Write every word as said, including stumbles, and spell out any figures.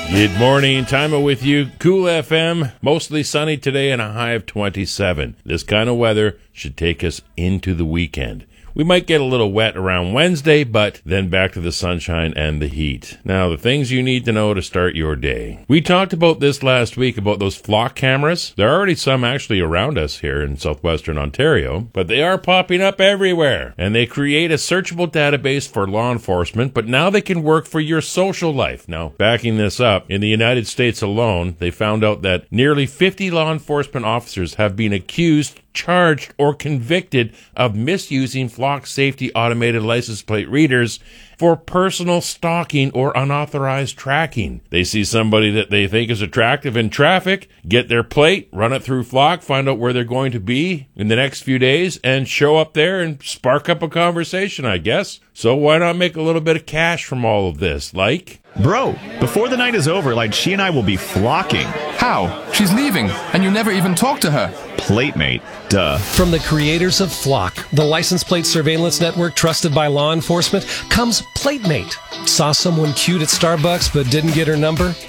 Good morning, Timo with you. Cool F M, mostly sunny today and a high of twenty-seven. This kind of weather should take us into the weekend. We might get a little wet around Wednesday, but then back to the sunshine and the heat. Now, the things you need to know to start your day. We talked about this last week, about those flock cameras. There are already some actually around us here in southwestern Ontario, but they are popping up everywhere. And they create a searchable database for law enforcement, but now they can work for your social life. Now, backing this up, in the United States alone, they found out that nearly fifty law enforcement officers have been accused, charged, or convicted of misusing flock safety automated license plate readers for personal stalking or unauthorized tracking. They see somebody that they think is attractive in traffic, get their plate, run it through Flock, find out where they're going to be in the next few days, and show up there and spark up a conversation, I guess. So why not make a little bit of cash from all of this? Like, bro, before the night is over, like, she and I will be flocking. How? She's leaving, and you never even talked to her. Platemate, duh. From the creators of Flock, the license plate surveillance network trusted by law enforcement, comes Platemate. Saw someone cute at Starbucks but didn't get her number?